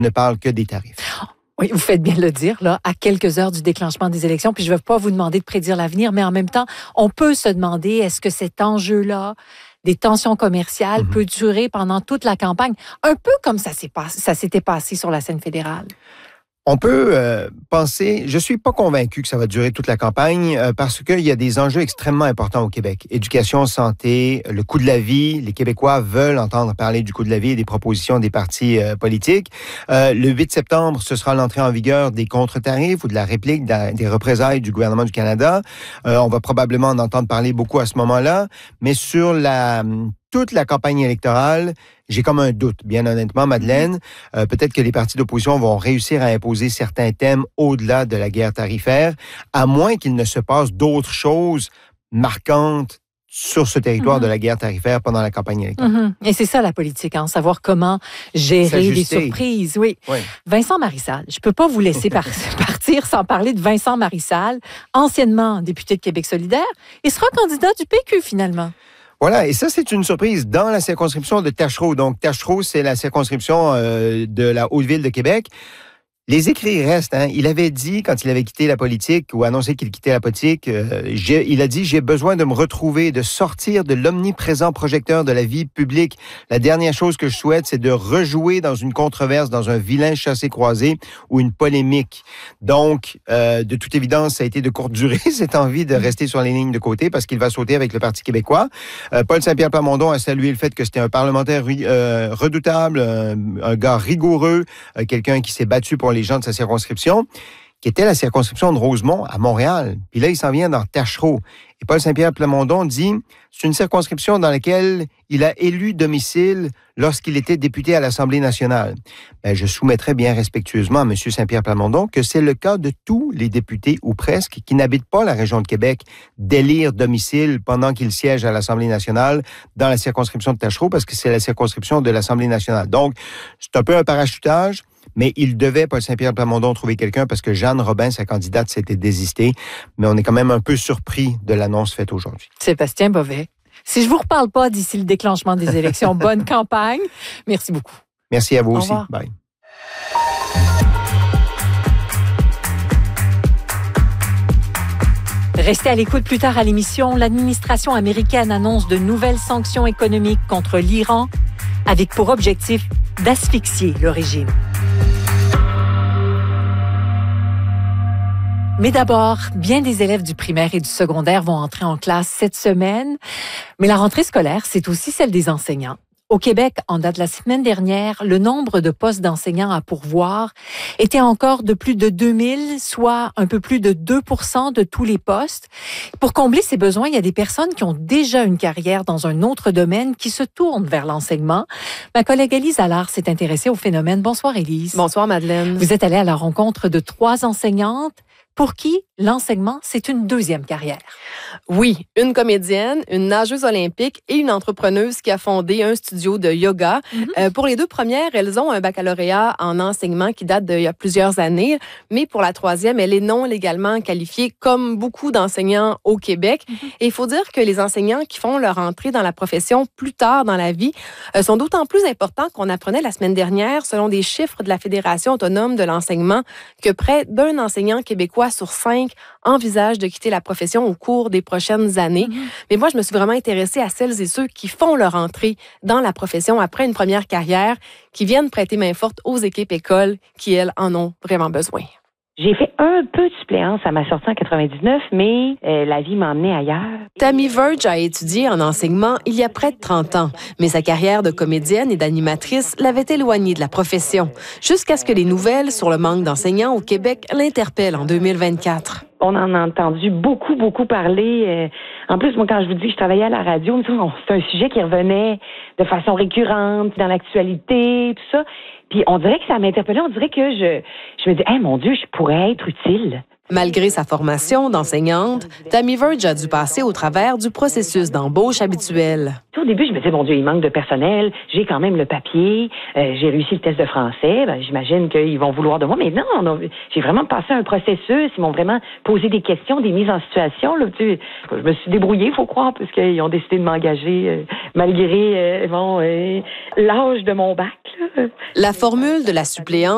ne parle que des tarifs. Oui, vous faites bien de le dire, là, à quelques heures du déclenchement des élections. Puis je ne vais pas vous demander de prédire l'avenir, mais en même temps, on peut se demander, est-ce que cet enjeu-là, des tensions commerciales, peut durer pendant toute la campagne, un peu comme ça s'était passé sur la scène fédérale? On peut penser, je suis pas convaincu que ça va durer toute la campagne parce qu'il y a des enjeux extrêmement importants au Québec. Éducation, santé, le coût de la vie. Les Québécois veulent entendre parler du coût de la vie et des propositions des partis politiques. Le 8 septembre, ce sera l'entrée en vigueur des contre-tarifs ou de la réplique des représailles du gouvernement du Canada. On va probablement en entendre parler beaucoup à ce moment-là, mais sur toute la campagne électorale, j'ai comme un doute, bien honnêtement, Madeleine. Peut-être que les partis d'opposition vont réussir à imposer certains thèmes au-delà de la guerre tarifaire, à moins qu'il ne se passe d'autres choses marquantes sur ce territoire de la guerre tarifaire pendant la campagne électorale. Et c'est ça la politique, hein, savoir comment gérer des surprises. Oui. Vincent Marissal, je ne peux pas vous laisser partir sans parler de Vincent Marissal, anciennement député de Québec solidaire, et sera candidat du PQ finalement. Voilà, et ça, c'est une surprise dans la circonscription de Taschereau. Donc, Taschereau, c'est la circonscription de la Haute-Ville de Québec. Les écrits restent. Hein. Il avait dit, quand il avait quitté la politique, ou annoncé qu'il quittait la politique, il a dit « J'ai besoin de me retrouver, de sortir de l'omniprésent projecteur de la vie publique. La dernière chose que je souhaite, c'est de rejouer dans une controverse, dans un vilain chassé-croisé ou une polémique. » Donc, de toute évidence, ça a été de courte durée, cette envie de rester sur les lignes de côté, parce qu'il va sauter avec le Parti québécois. Paul Saint-Pierre Plamondon a salué le fait que c'était un parlementaire redoutable, un gars rigoureux, quelqu'un qui s'est battu pour les gens de sa circonscription, qui était la circonscription de Rosemont à Montréal. Puis là, il s'en vient dans Taschereau. Et Paul Saint-Pierre Plamondon dit, c'est une circonscription dans laquelle il a élu domicile lorsqu'il était député à l'Assemblée nationale. Ben, je soumettrai bien respectueusement à M. Saint-Pierre Plamondon que c'est le cas de tous les députés, ou presque, qui n'habitent pas la région de Québec, d'élire domicile pendant qu'ils siègent à l'Assemblée nationale dans la circonscription de Taschereau, parce que c'est la circonscription de l'Assemblée nationale. Donc, c'est un peu un parachutage, mais il devait, Paul Saint-Pierre Plamondon, trouver quelqu'un parce que Jeanne Robin, sa candidate, s'était désistée. Mais on est quand même un peu surpris de l'annonce faite aujourd'hui. Sébastien Bovet. Si je vous reparle pas d'ici le déclenchement des élections, bonne campagne. Merci beaucoup. Merci à vous aussi. Revoir. Bye. Restez à l'écoute plus tard à l'émission. L'administration américaine annonce de nouvelles sanctions économiques contre l'Iran avec pour objectif d'asphyxier le régime. Mais d'abord, bien des élèves du primaire et du secondaire vont entrer en classe cette semaine. Mais la rentrée scolaire, c'est aussi celle des enseignants. Au Québec, en date de la semaine dernière, le nombre de postes d'enseignants à pourvoir était encore de plus de 2000, soit un peu plus de 2% de tous les postes. Pour combler ces besoins, il y a des personnes qui ont déjà une carrière dans un autre domaine qui se tournent vers l'enseignement. Ma collègue Élise Allard s'est intéressée au phénomène. Bonsoir Élise. Bonsoir Madeleine. Vous êtes allée à la rencontre de 3 enseignantes pour qui l'enseignement, c'est une deuxième carrière. Oui, une comédienne, une nageuse olympique et une entrepreneuse qui a fondé un studio de yoga. Pour les 2 premières, elles ont un baccalauréat en enseignement qui date d'il y a plusieurs années, mais pour la 3e, elle est non légalement qualifiée comme beaucoup d'enseignants au Québec. Et il faut dire que les enseignants qui font leur entrée dans la profession plus tard dans la vie sont d'autant plus importants qu'on apprenait la semaine dernière, selon des chiffres de la Fédération autonome de l'enseignement, que près d'un enseignant québécois sur 5 envisage de quitter la profession au cours des prochaines années. Mais moi, je me suis vraiment intéressée à celles et ceux qui font leur entrée dans la profession après une première carrière, qui viennent prêter main forte aux équipes écoles qui, elles, en ont vraiment besoin. J'ai fait un peu de suppléance à ma sortie en 99, mais la vie m'a emmenée ailleurs. Tammy Verge a étudié en enseignement il y a près de 30 ans, mais sa carrière de comédienne et d'animatrice l'avait éloignée de la profession, jusqu'à ce que les nouvelles sur le manque d'enseignants au Québec l'interpellent en 2024. On en a entendu beaucoup parler. En plus, moi, quand je vous dis que je travaillais à la radio, c'est un sujet qui revenait de façon récurrente dans l'actualité, tout ça. Puis on dirait que ça m'interpellait, on dirait que je me dis, hey, mon Dieu, je pourrais être utile. Malgré sa formation d'enseignante, Tammy Verge a dû passer au travers du processus d'embauche habituel. Au début, je me disais, mon Dieu, il manque de personnel. J'ai quand même le papier. J'ai réussi le test de français. J'imagine qu'ils vont vouloir de moi. Mais non, j'ai vraiment passé un processus. Ils m'ont vraiment posé des questions, des mises en situation. Là, je me suis débrouillée, il faut croire, parce qu'ils ont décidé de m'engager malgré l'âge de mon bac. Là. La formule de la suppléante